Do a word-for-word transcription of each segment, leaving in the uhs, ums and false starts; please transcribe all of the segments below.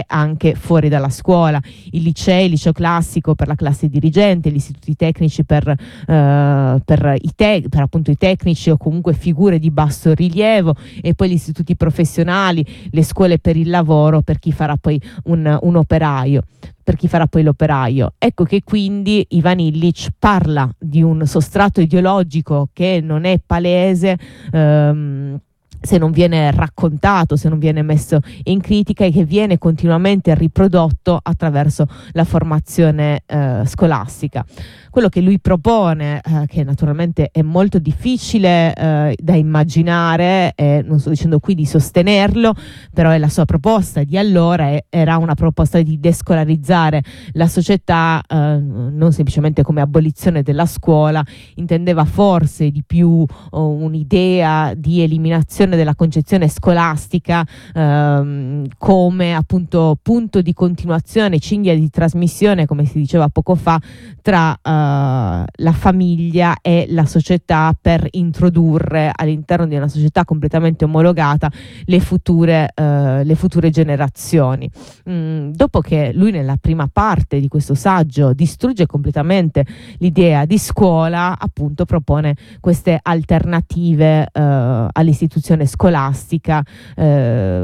anche fuori dalla scuola, il liceo, il liceo classico per la classe dirigente, gli istituti tecnici per, eh, per, i te- per appunto i tecnici o comunque figure di basso rilievo, e poi gli istituti professionali, le scuole per il lavoro per chi farà poi un, un operaio. per chi farà poi l'operaio. Ecco che quindi Ivan Illich parla di un sostrato ideologico che non è palese ehm, se non viene raccontato, se non viene messo in critica, e che viene continuamente riprodotto attraverso la formazione eh, scolastica. Quello che lui propone, eh, che naturalmente è molto difficile eh, da immaginare, e non sto dicendo qui di sostenerlo, però è la sua proposta di allora, e era una proposta di descolarizzare la società, eh, non semplicemente come abolizione della scuola, intendeva forse di più oh, un'idea di eliminazione della concezione scolastica ehm, come appunto punto di continuazione, cinghia di trasmissione, come si diceva poco fa, tra eh, la famiglia e la società, per introdurre all'interno di una società completamente omologata le future, eh, le future generazioni. Mm, dopo che lui nella prima parte di questo saggio distrugge completamente l'idea di scuola, appunto propone queste alternative eh, all'istituzione scolastica eh,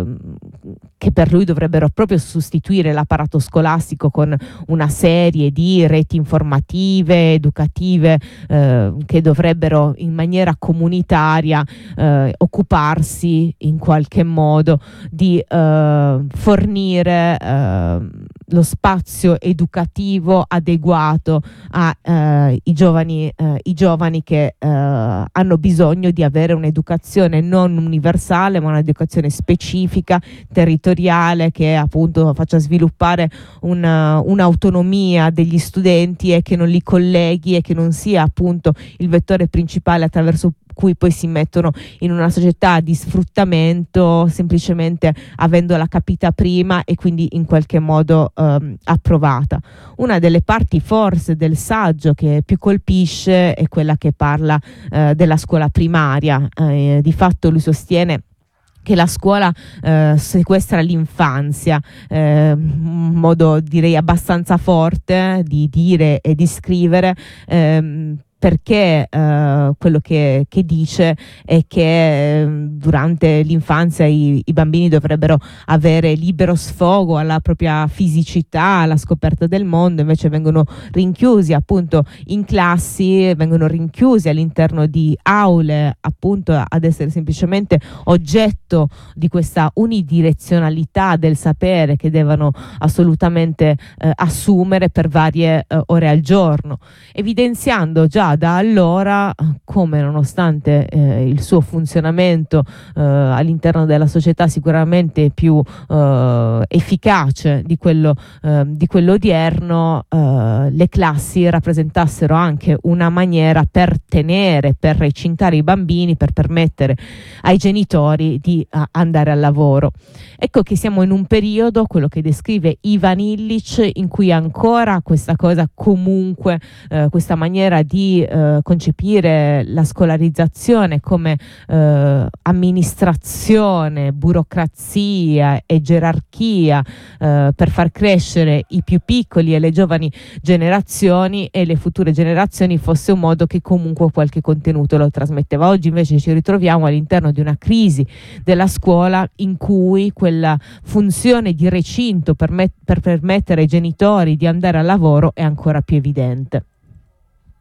che per lui dovrebbero proprio sostituire l'apparato scolastico con una serie di reti informative, educative eh, che dovrebbero in maniera comunitaria eh, occuparsi in qualche modo di eh, fornire eh, lo spazio educativo adeguato ai eh, giovani, eh, i giovani che eh, hanno bisogno di avere un'educazione non universale, ma un'educazione specifica, territoriale, che appunto faccia sviluppare una, un'autonomia degli studenti e che non li colleghi, e che non sia appunto il vettore principale attraverso cui poi si mettono in una società di sfruttamento, semplicemente avendola capita prima e quindi in qualche modo ehm, approvata. Una delle parti forse del saggio che più colpisce è quella che parla eh, della scuola primaria. Eh, di fatto lui sostiene che la scuola eh, sequestra l'infanzia, eh, un modo direi abbastanza forte di dire e di scrivere, ehm, perché eh, quello che, che dice è che eh, durante l'infanzia i, i bambini dovrebbero avere libero sfogo alla propria fisicità, alla scoperta del mondo, invece vengono rinchiusi appunto in classi, vengono rinchiusi all'interno di aule appunto ad essere semplicemente oggetto di questa unidirezionalità del sapere che devono assolutamente eh, assumere per varie eh, ore al giorno, evidenziando già da allora come, nonostante eh, il suo funzionamento eh, all'interno della società sicuramente più eh, efficace di quello, eh, di quello odierno, eh, le classi rappresentassero anche una maniera per tenere, per recintare i bambini, per permettere ai genitori di uh, andare al lavoro. Ecco che siamo in un periodo, quello che descrive Ivan Illich, in cui ancora questa cosa comunque, eh, questa maniera di eh, concepire la scolarizzazione come eh, amministrazione, burocrazia e gerarchia eh, per far crescere i più piccoli e le giovani generazioni e le future generazioni fosse un modo che comunque qualche contenuto lo trasmetteva. Oggi invece ci ritroviamo all'interno di una crisi della scuola in cui quella funzione di recinto per, met- per permettere ai genitori di andare al lavoro è ancora più evidente.